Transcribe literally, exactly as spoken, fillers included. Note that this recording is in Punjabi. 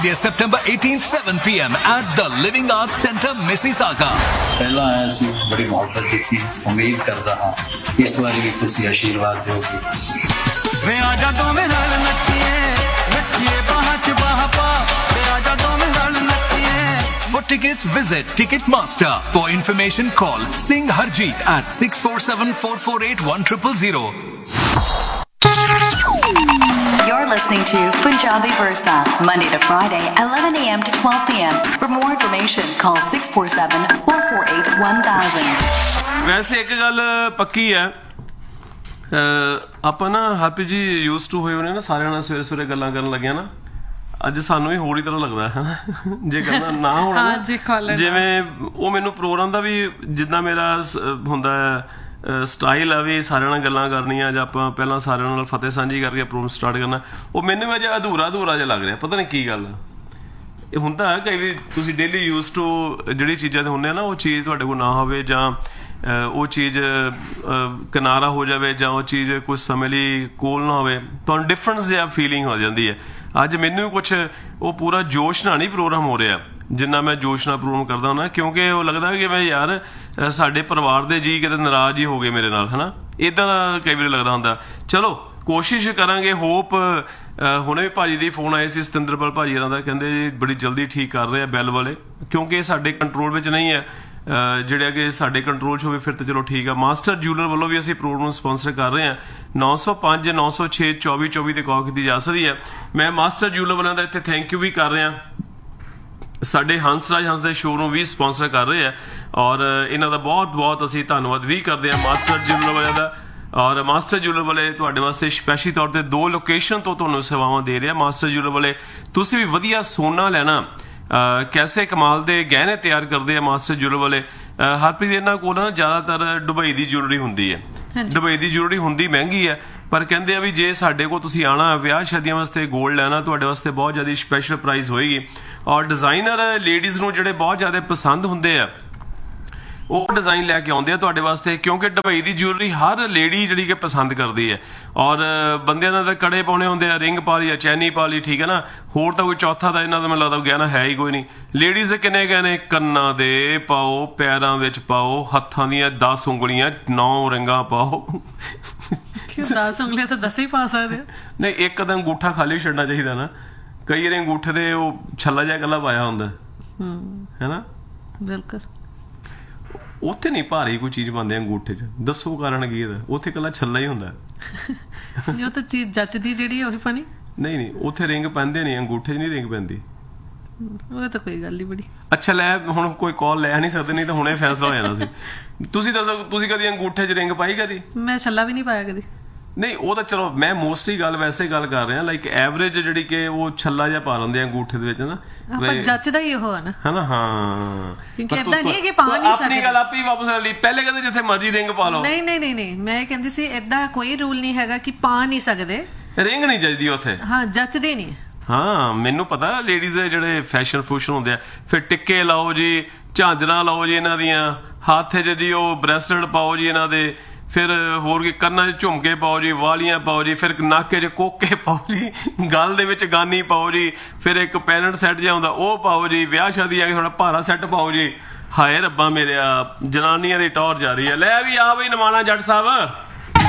September eighteenth, seven p m at the Living Arts Centre, Mississauga. पहला आया सी बड़ी मोहब्बत की थी, उम्मीद करता हाँ इस बार भी तुसी आशीर्वाद दोगे। वे आजा दो में नाल नचिए नचिए बाहा च बाहा पा वे आजा दो में नाल नचिए। For tickets, visit Ticketmaster. For information, call Singh Harjeet at six four seven, four four eight, one zero zero zero. You're listening to Punjabi Versa, Monday to Friday, eleven a m to twelve p m For more information, call six four seven, four four eight, one thousand. ਵੈਸੇ ਇੱਕ ਗੱਲ ਪੱਕੀ ਹੈ, ਆਪਾਂ ਨਾ ਹੈਪੀ ਜੀ ਯੂਜ਼ ਟੂ ਹੋਏ ਹੋਣੇ ਨਾ ਸਾਰਿਆਂ ਨਾਲ ਸਵੇਰੇ ਸਵੇਰੇ ਗੱਲਾਂ ਕਰਨ ਲੱਗਿਆ ਨਾ, ਅੱਜ ਸਾਨੂੰ ਵੀ ਹੋਰ ਹੀ ਤਰ੍ਹਾਂ ਲੱਗਦਾ ਹੈ ਜੇ ਗੱਲਾਂ ਨਾ ਹੋਣ। ਜਿਵੇਂ ਉਹ ਮੈਨੂੰ ਪ੍ਰੋਗਰਾਮ ਦਾ ਵੀ ਜਿੱਦਾਂ ਮੇਰਾ ਹੁੰਦਾ ਸਟਾਈਲ ਆ ਵੀ ਸਾਰਿਆਂ ਨਾਲ ਗੱਲਾਂ ਕਰਨੀਆਂ ਜਾਂ ਆਪਾਂ ਪਹਿਲਾਂ ਸਾਰਿਆਂ ਨਾਲ ਫਤਿਹ ਸਾਂਝੀ ਕਰਕੇ ਪ੍ਰੋਗਰਾਮ ਸਟਾਰਟ ਕਰਨਾ, ਉਹ ਮੈਨੂੰ ਅਜੇ ਅਧੂਰਾ ਅਧੂਰਾ ਜਿਹਾ ਲੱਗ ਰਿਹਾ, ਪਤਾ ਨਹੀਂ ਕੀ ਗੱਲ ਆ। ਇਹ ਹੁੰਦਾ ਕਈ ਵੀ ਤੁਸੀਂ ਡੇਲੀ ਯੂਜ਼ ਟੂ ਜਿਹੜੀ ਚੀਜ਼ਾਂ ਦੇ ਹੁੰਦੇ ਆ ਨਾ, ਉਹ ਚੀਜ਼ ਤੁਹਾਡੇ ਕੋਲ ਨਾ ਹੋਵੇ ਜਾਂ ਉਹ ਚੀਜ਼ ਕਿਨਾਰਾ ਹੋ ਜਾਵੇ ਜਾਂ ਉਹ ਚੀਜ਼ ਕੁਛ ਸਮੇਂ ਲਈ ਕੋਲ ਨਾ ਹੋਵੇ, ਤੁਹਾਨੂੰ ਡਿਫਰੈਂਸ ਜਿਹਾ ਫੀਲਿੰਗ ਹੋ ਜਾਂਦੀ ਹੈ। ਅੱਜ ਮੈਨੂੰ ਵੀ ਕੁਛ ਉਹ ਪੂਰਾ ਜੋਸ਼ ਨਾਲ ਨਹੀਂ ਪ੍ਰੋਗਰਾਮ ਹੋ ਰਿਹਾ ਜਿੰਨਾ ਮੈਂ ਜੋਸ਼ ਨਾਲ ਪ੍ਰੋਗਰਾਮ ਕਰਦਾ ਹੁੰਦਾ, ਕਿਉਂਕਿ ਉਹ ਲੱਗਦਾ ਕਿ ਮੈਂ ਯਾਰ ਸਾਡੇ ਪਰਿਵਾਰ ਦੇ ਜੀਅ ਕਿਤੇ ਨਾਰਾਜ਼ ਹੀ ਹੋ ਗਏ ਮੇਰੇ ਨਾਲ, ਹੈ ਨਾ, ਇੱਦਾਂ ਦਾ ਕਈ ਵਾਰੀ ਲੱਗਦਾ ਹੁੰਦਾ। ਚਲੋ ਕੋਸ਼ਿਸ਼ ਕਰਾਂਗੇ, ਹੋਪ ਹੁਣੇ ਵੀ ਭਾਜੀ ਦੀ ਫੋਨ ਆਏ ਸੀ ਸਤਿੰਦਰਪਾਲ ਭਾਜੀ ਹੋਰਾਂ ਦਾ, ਕਹਿੰਦੇ ਜੀ ਬੜੀ ਜਲਦੀ ਠੀਕ ਕਰ ਰਹੇ ਆ ਬੈਲ ਵਾਲੇ, ਕਿਉਂਕਿ ਇਹ ਸਾਡੇ ਕੰਟਰੋਲ ਵਿੱਚ ਨਹੀਂ ਹੈ। ਜਿਹੜਾ ਕਿ ਸਾਡੇ ਕੰਟਰੋਲ 'ਚ ਹੋਵੇ ਫਿਰ ਤਾਂ ਚਲੋ ਠੀਕ ਆ। ਮਾਸਟਰ ਜਿਊਲਰ ਵੱਲੋਂ ਵੀ ਅਸੀਂ ਪ੍ਰੋਗਰਾਮ ਨੂੰ ਸਪਾਂਸਰ ਕਰ ਰਹੇ ਹਾਂ, ਨੌ ਸੌ ਪੰਜ ਨੌ ਸੌ ਛੇ ਚੌਵੀ ਚੌਵੀ ਤੇ ਕਾਲ ਕੀਤੀ ਜਾ ਸਕਦੀ ਹੈ। ਮੈਂ ਮਾਸਟਰ ਜਿਊਲਰ ਵਾਲਿਆਂ ਦਾ ਇੱਥੇ ਥੈਂਕ ਯੂ ਵੀ ਕਰ ਰਿਹਾ, ਸਾਡੇ ਹੰਸਰਾਜ ਹੰਸ ਦੇ ਸ਼ੋਅ ਨੂੰ ਵੀ ਸਪਾਂਸਰ ਕਰ ਰਹੇ ਆ ਔਰ ਇਹਨਾਂ ਦਾ ਬਹੁਤ ਬਹੁਤ ਅਸੀਂ ਧੰਨਵਾਦ ਵੀ ਕਰਦੇ ਹਾਂ ਮਾਸਟਰ ਜਿਊਲਰ ਵਾਲਿਆਂ ਦਾ। ਔਰ ਮਾਸਟਰ ਜਿਊਲਰ ਵਾਲੇ ਤੁਹਾਡੇ ਵਾਸਤੇ ਸਪੈਸ਼ਲੀ ਤੌਰ ਤੇ ਦੋ ਲੋਕੇਸ਼ਨ ਤੋਂ ਤੁਹਾਨੂੰ ਸੇਵਾਵਾਂ ਦੇ ਰਿਹਾ। ਮਾਸਟਰ ਜਿਊਲਰ ਵਾਲੇ ਤੁਸੀਂ ਵੀ ਵਧੀਆ ਸੋਨਾ ਲੈਣਾ, ਕੈਸੇ ਕਮਾਲ ਦੇ ਗਹਿਣੇ ਤਿਆਰ ਕਰਦੇ ਆ ਮਾਸਟਰ ਜਿਊਲਰ ਵਾਲੇ। ਹਰਪ੍ਰੀਤ ਇਹਨਾਂ ਕੋਲ ਨਾ ਜ਼ਿਆਦਾਤਰ ਦੁਬਈ ਦੀ ਜਿਊਲਰੀ ਹੁੰਦੀ ਹੈ, ਦੁਬਈ ਦੀ ਜਿਊਲਰੀ ਹੁੰਦੀ ਮਹਿੰਗੀ ਹੈ, ਪਰ ਕਹਿੰਦੇ ਆ ਵੀ ਜੇ ਸਾਡੇ ਕੋਲ ਤੁਸੀਂ ਆਉਣਾ ਵਿਆਹ ਸ਼ਾਦੀਆਂ ਵਾਸਤੇ ਗੋਲਡ ਲੈਣਾ, ਤੁਹਾਡੇ ਵਾਸਤੇ ਬਹੁਤ ਜ਼ਿਆਦਾ ਸਪੈਸ਼ਲ ਪ੍ਰਾਈਸ ਹੋਏਗੀ। ਔਰ ਡਿਜ਼ਾਈਨਰ ਲੇਡੀਜ਼ ਨੂੰ ਜਿਹੜੇ ਬਹੁਤ ਜ਼ਿਆਦਾ ਪਸੰਦ ਹੁੰਦੇ ਆ ਉਹ ਡਿਜ਼ਾਈਨ ਲੈ ਕੇ ਆਉਂਦੇ ਆ ਤੁਹਾਡੇ ਵਾਸਤੇ, ਕਿਉਂਕਿ ਦੁਬਈ ਦੀ ਜਿਊਲਰੀ ਹਰ ਲੇਡੀ ਜਿਹੜੀ ਕਿ ਪਸੰਦ ਕਰਦੀ ਹੈ। ਔਰ ਬੰਦਿਆਂ ਨਾਲ ਤਾਂ ਕੜੇ ਪਾਉਣੇ ਹੁੰਦੇ ਆ, ਰਿੰਗ ਪਾ ਲਈ ਜਾਂ ਚੈਨੀ ਪਾ ਲਈ, ਠੀਕ ਹੈ ਨਾ, ਹੋਰ ਤਾਂ ਕੋਈ ਚੌਥਾ ਤਾਂ ਇਹਨਾਂ ਦਾ ਮੈਨੂੰ ਲੱਗਦਾ ਗਹਿਣਾ ਹੈ ਹੀ ਕੋਈ ਨਹੀਂ। ਲੇਡੀਜ਼ ਦੇ ਕਿੰਨੇ ਗਹਿਣੇ, ਕੰਨਾਂ ਦੇ ਪਾਓ, ਪੈਰਾਂ ਵਿੱਚ ਪਾਓ, ਹੱਥਾਂ ਦੀਆਂ ਦਸ ਉਂਗਲੀਆਂ, ਨੌ ਰਿੰਗਾਂ ਪਾਓ। ਦਸ ਉਂਗਲੀਆਂ ਤਾਂ ਦਸ ਹੀ ਪਾ ਸਕਦੇ ਆ। ਨਹੀਂ, ਇੱਕ ਤਾਂ ਅੰਗੂਠਾ ਖਾਲੀ ਛੱਡਣਾ ਚਾਹੀਦਾ ਨਾ, ਕਈ ਵਾਰੀ ਅੰਗੂਠੇ ਦੇ ਉਹ ਛੱਲਾ ਜਿਹਾ ਇਕੱਲਾ ਪਾਇਆ ਹੁੰਦਾ ਹੈ ਨਾ। ਬਿਲਕੁਲ ਉੱਥੇ ਨਹੀਂ ਭਾਰੀ ਕੋਈ ਚੀਜ਼ ਪਾਉਂਦੇ ਅੰਗੂਠੇ 'ਚ, ਦੱਸੋ ਕਾਰਨ ਕੀ ਇਹਦਾ? ਉੱਥੇ ਇਕੱਲਾ ਛੱਲਾ ਹੀ ਹੁੰਦਾ। ਉਹ ਤਾਂ ਚੀਜ਼ ਜੱਚਦੀ ਜਿਹੜੀ ਉਹੀ ਪਾਣੀ। ਨਹੀਂ ਨਹੀਂ, ਉੱਥੇ ਰਿੰਗ ਪੈਂਦੇ ਨਹੀਂ, ਅੰਗੂਠੇ 'ਚ ਨਹੀਂ ਰਿੰਗ ਪੈਂਦੀ। ਉਹ ਤਾਂ ਕੋਈ ਗੱਲ ਨਹੀਂ ਬੜੀ। ਅੱਛਾ ਲੈ, ਹੁਣ ਕੋਈ ਕਾਲ ਲੈ ਨਹੀਂ ਸਕਦੇ, ਨਹੀਂ ਤਾਂ ਹੁਣੇ ਫੈਸਲਾ ਹੋ ਜਾਣਾ ਸੀ। ਤੁਸੀਂ ਦੱਸੋ, ਤੁਸੀਂ ਕਦੀ ਅੰਗੂਠੇ 'ਚ ਰਿੰਗ ਪਾਈ ਕਦੀ? ਮੈਂ ਛੱਲਾ ਵੀ ਨਹੀਂ ਪਾਇਆ ਕਦੀ। ਨਹੀਂ, ਉਹ ਤਾਂ ਚਲੋ ਮੈਂ ਮੋਸਟਲੀ ਗੱਲ ਵੈਸੇ ਗੱਲ ਕਰ ਰਿਹਾ, ਲਾਈਕ ਐਵਰੇਜ ਜਿਹੜੀ ਕਿ ਉਹ ਛੱਲਾ ਜਿਹਾ ਪਾ ਲੈਂਦੇ ਆ ਅੰਗੂਠੇ ਦੇ ਵਿੱਚ ਨਾ, ਜੱਚਦਾ ਹੀ ਉਹ ਹੈ ਨਾ, ਹਨਾ। ਹਾਂ, ਕਿਉਂਕਿ ਏਦਾਂ ਨਹੀਂ ਕਿ ਪਾ ਨਹੀਂ ਸਕਦੇ। ਆਪਣੀ ਗੱਲ ਆਪੇ ਵਾਪਸ ਲੈ ਲਈ, ਪਹਿਲੇ ਕਹਿੰਦੇ ਜਿੱਥੇ ਮਰਜ਼ੀ ਰਿੰਗ ਪਾ ਲਓ। ਨਹੀਂ ਨਹੀਂ ਨਹੀਂ ਨਹੀਂ, ਮੈਂ ਕਹਿੰਦੀ ਸੀ ਏਦਾਂ ਕੋਈ ਰੂਲ ਨਹੀਂ ਹੈਗਾ ਕਿ ਪਾ ਨਹੀਂ ਸਕਦੇ, ਰਿੰਗ ਨਹੀਂ ਜੱਜਦੀ ਉੱਥੇ। ਹਾਂ, ਜੱਚਦੇ ਨਹੀਂ। ਹਾਂ, ਮੈਨੂੰ ਪਤਾ ਲੇਡੀਜ਼ ਦੇ ਜਿਹੜੇ ਫੈਸ਼ਨ ਫੂਸ਼ਨ ਹੁੰਦੇ ਆ, ਫਿਰ ਟਿੱਕੇ ਲਾਓ ਜੀ, ਝਾਂਜਰਾਂ ਲਾਓ ਜੀ ਇਹਨਾਂ ਦੀਆਂ, ਹੱਥ 'ਚ ਜੀ ਉਹ ਬ੍ਰੈਸਲੇਟ ਪਾਓ ਜੀ ਇਹਨਾਂ ਦੇ, ਫਿਰ ਹੋਰ ਕੀ ਕੰਨਾਂ 'ਚ ਝੁਮਕੇ ਪਾਓ ਜੀ, ਵਾਲੀਆਂ ਪਾਓ ਜੀ, ਫਿਰ ਨਾਕੇ 'ਚ ਕੋਕੇ ਪਾਓ ਜੀ, ਗਲ ਦੇ ਵਿੱਚ ਗਾਨੀ ਪਾਓ ਜੀ, ਫਿਰ ਇੱਕ ਪੈਨਟ ਸੈੱਟ ਜਿਹਾ ਹੁੰਦਾ ਉਹ ਪਾਓ ਜੀ, ਵਿਆਹ ਸ਼ਾਦੀ ਆ ਕੇ ਥੋੜਾ ਭਾਰਾ ਸੈੱਟ ਪਾਓ ਜੀ। ਹਾਏ ਰੱਬਾ ਮੇਰਿਆ, ਜਨਾਨੀਆਂ ਦੀ ਟੌਰ ਜਾ ਰਹੀ ਹੈ। ਲੈ ਵੀ ਆ ਬਈ ਨਵਾਣਾ ਜੱਟ ਸਾਹਿਬ।